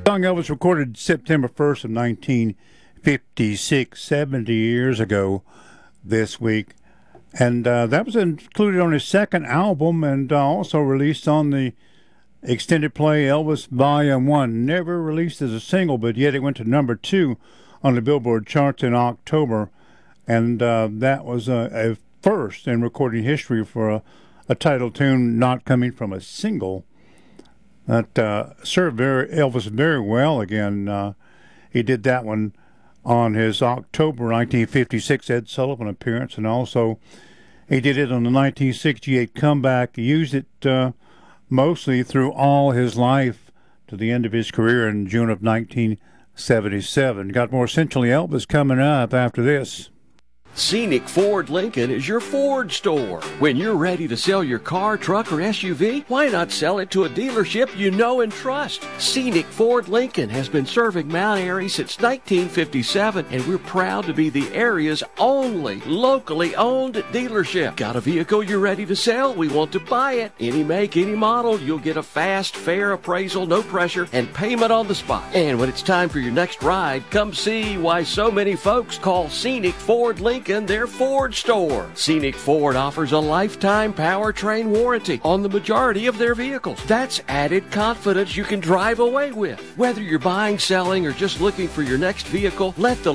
Song Elvis recorded September 1st of 1956, 70 years ago this week. And that was included on his second album and also released on the extended play Elvis Volume 1. Never released as a single, but yet it went to number 2 on the Billboard charts in October. And that was a first in recording history for a title tune not coming from a single. That served Elvis very well again. He did that one on his October 1956 Ed Sullivan appearance, and also he did it on the 1968 comeback. He used it mostly through all his life to the end of his career in June of 1977. Got more Essentially Elvis coming up after this. Scenic Ford Lincoln is your Ford store. When you're ready to sell your car, truck, or SUV, why not sell it to a dealership you know and trust? Scenic Ford Lincoln has been serving Mount Airy since 1957, and we're proud to be the area's only locally owned dealership. Got a vehicle you're ready to sell? We want to buy it. Any make, any model, you'll get a fast, fair appraisal, no pressure, and payment on the spot. And when it's time for your next ride, come see why so many folks call Scenic Ford Lincoln their Ford store. Scenic Ford offers a lifetime powertrain warranty on the majority of their vehicles. That's added confidence you can drive away with. Whether you're buying, selling, or just looking for your next vehicle, let the